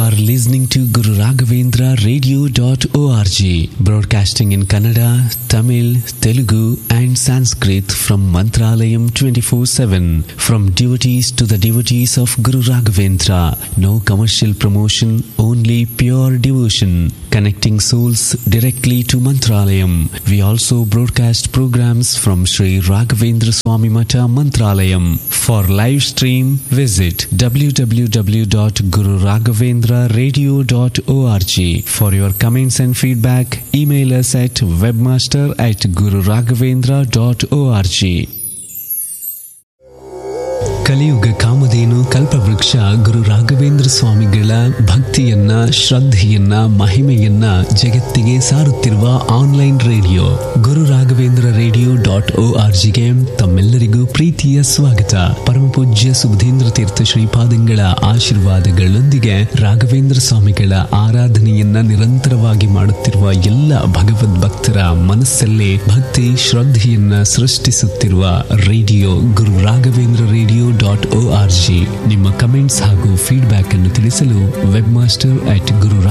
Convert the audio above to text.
are listening to Guru Raghavendra Radio.org, broadcasting in Kannada, Tamil, Telugu and Sanskrit from Mantralayam 24/7. From devotees to the devotees of Guru Raghavendra. No commercial promotion, only pure devotion. Connecting souls directly to Mantralayam. We also broadcast programs from Sri Raghavendra Swami Mata Mantralayam. For live stream, visit www.gururaghavendraradio.org. For your comments and feedback, email us at webmaster@gururaghavendra.org. ಕಲಿಯುಗ ಕಾಮಧೇನು ಕಲ್ಪವೃಕ್ಷ ಗುರು ರಾಘವೇಂದ್ರ ಸ್ವಾಮಿಗಳ ಭಕ್ತಿಯನ್ನ, ಶ್ರದ್ಧೆಯನ್ನ, ಮಹಿಮೆಯನ್ನ ಜಗತ್ತಿಗೆ ಸಾರುತ್ತಿರುವ online radio Guru Raghavendra Radio.orgಗೆ ತಮ್ಮೆಲ್ಲರಿಗೂ ಪ್ರೀತಿಯ ಸ್ವಾಗತ. ಪರಮ ಪೂಜ್ಯ ಸುಬುಧೇಂದ್ರ ತೀರ್ಥ ಶ್ರೀಪಾದಂಗಳ ಆಶೀರ್ವಾದಗಳೊಂದಿಗೆ ರಾಘವೇಂದ್ರ ಸ್ವಾಮಿಗಳ ಆರಾಧನೆಯನ್ನ ನಿರಂತರವಾಗಿ ಮಾಡುತ್ತಿರುವ ಎಲ್ಲ ಭಗವದ್ ಭಕ್ತರ ಮನಸ್ಸಲ್ಲೇ ಭಕ್ತಿ ಶ್ರದ್ಧೆಯನ್ನ ಸೃಷ್ಟಿಸುತ್ತಿರುವ ರೇಡಿಯೋ ಗುರು ರಾಘವೇಂದ್ರ Radio.org. ನಿಮ್ಮ ಕಮೆಂಟ್ಸ್ ಹಾಗೂ ಫೀಡ್ಬ್ಯಾಕ್ ಅನ್ನು ತಿಳಿಸಲು ವೆಬ್ಮಾಸ್ಟರ್ @guru